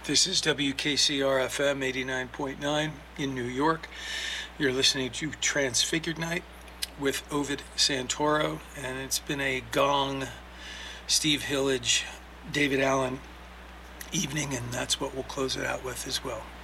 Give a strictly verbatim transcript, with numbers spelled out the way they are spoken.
This is W K C R F M eighty-nine point nine in New York. You're listening to Transfigured Night with Ovid Santoro, and it's been a Gong, Steve Hillage, David Allen evening, and that's what we'll close it out with as well.